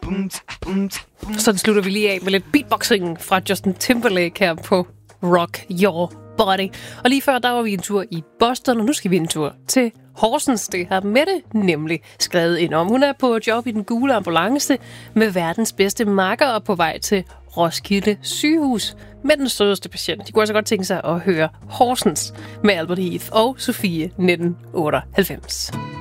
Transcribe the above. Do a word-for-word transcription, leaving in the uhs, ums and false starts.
Så slutter vi lige af med lidt beatboxing fra Justin Timberlake her på Rock Your Body. Og lige før, der var vi en tur i Boston, og nu skal vi en tur til Horsens. Det har Mette nemlig skrevet ind om. Hun er på job i den gule ambulance med verdens bedste makker og på vej til Roskilde sygehus med den sødeste patient. De kunne altså godt tænke sig at høre Horsens med Albert Heath og Sofie nitten otteoghalvfems.